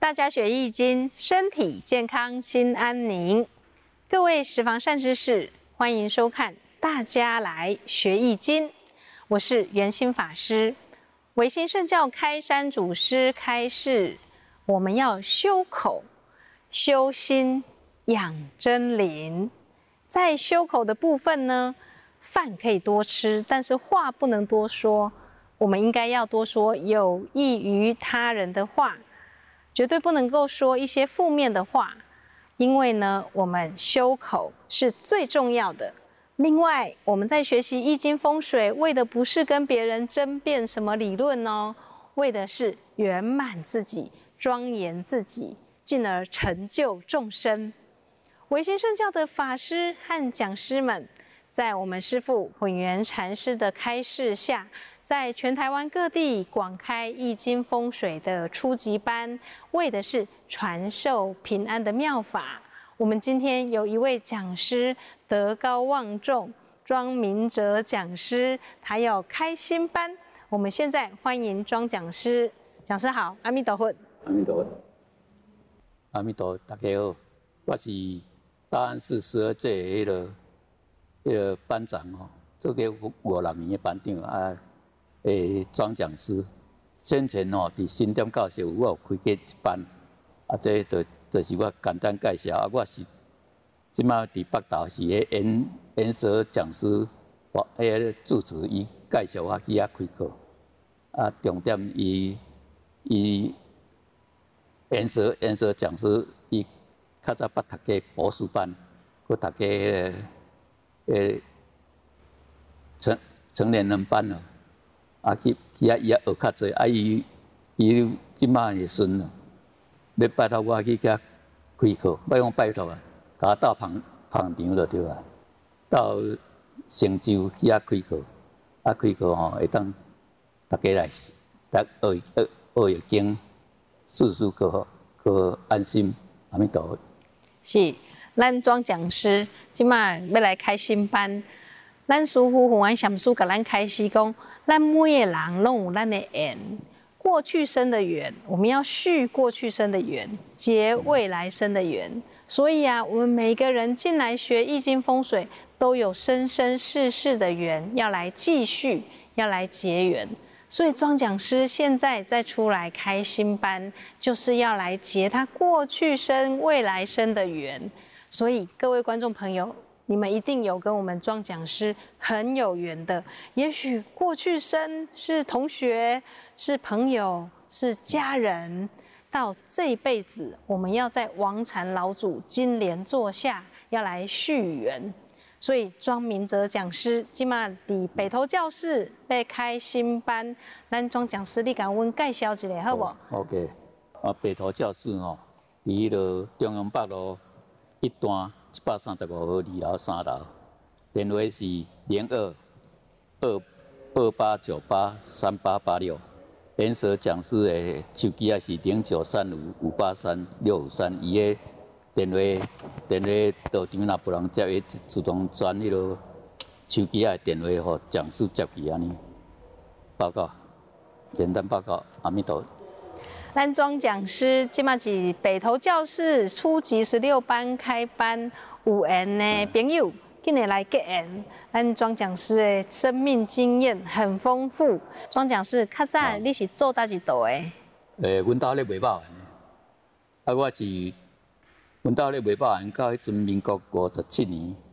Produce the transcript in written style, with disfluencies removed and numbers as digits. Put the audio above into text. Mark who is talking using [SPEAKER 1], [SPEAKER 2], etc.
[SPEAKER 1] 大家学易经，身体健康，心安宁。各位十方善知识，欢迎收看《大家来学易经》，我是圆心法师。唯心圣教开山祖师开示，我们要修口、修心、养真灵。在修口的部分呢，饭可以多吃，但是话不能多说。我们应该要多说有益于他人的话，绝对不能够说一些负面的话，因为呢，我们修口是最重要的。另外，我们在学习易经风水，为的不是跟别人争辩什么理论哦，为的是圆满自己、庄严自己，进而成就众生。唯心圣教的法师和讲师们，在我们师父混元禅师的开示下，在全台湾各地广开易经风水的初级班，为的是传授平安的妙法。我们今天有一位讲师德高望重，庄明哲讲师，他要开新班。我们现在欢迎庄讲师。讲师好，阿弥陀佛。
[SPEAKER 2] 阿弥陀佛。阿弥陀佛，大家好，我是大安市12届迄个班长哦，做个56年的班长啊。庄讲师，先前吼伫新店教授我有开过一班，啊，这就是我简单介绍啊。我是即马伫北投是迄延蛇讲师，迄主持伊介绍我去遐开课，啊，重点伊延蛇讲师伊较早捌读过博士班，佮读过成年人班咯。啊，去遐伊也学较济，啊伊即马的孙咯，要拜托我去遐开课，要讲拜托啊，甲我斗捧场就对啊，到成就去遐开课，啊开课吼会当大家来学易经，事事可安心，阿弥陀佛。
[SPEAKER 1] 是，咱庄讲师即马要来开新班，咱师父洪安禅师甲咱开始讲。咱每个人拢有咱的缘，过去生的缘，我们要续过去生的缘，结未来生的缘。所以啊，我们每个人进来学易经风水，都有生生世世的缘，要来继续，要来结缘。所以庄讲师现在再出来开新班，就是要来结他过去生、未来生的缘。所以各位观众朋友，你们一定有跟我们庄讲师很有缘的，也许过去生是同学、是朋友、是家人，到这一辈子，我们要在王禅老祖金莲座下，要来续缘。所以庄明哲讲师今嘛伫北投教室要开新班，咱庄讲师你甲阮介绍一下好不好
[SPEAKER 2] ？OK， 啊，北投教室吼，伫迄个中央北路一段。135号2楼3楼，电话是0228983886。延蛇讲师的手机啊是0935583653，伊的电话到场若无人接，伊自动转迄个手机的电话互讲师接去安尼。报告，简单报告，阿弥陀佛。
[SPEAKER 1] 咱庄讲师即马是北投教室初级16班开班，有缘的朋友紧来来结缘。咱庄讲师的生命经验很丰富。庄讲师，较早你是做叨一道的？
[SPEAKER 2] 阮兜咧卖肉圆，啊，我是阮兜咧卖肉圆，到迄阵民国57年，